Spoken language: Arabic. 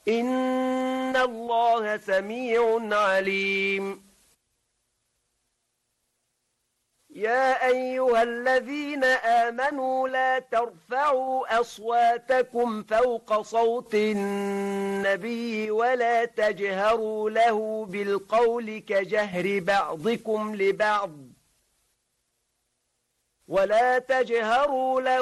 إن الله سميع عليم يا أيها الذين آمنوا لا ترفعوا أصواتكم فوق صوت النبي ولا تجهروا له بالقول كجهر بعضكم لبعض ولا تجهروا له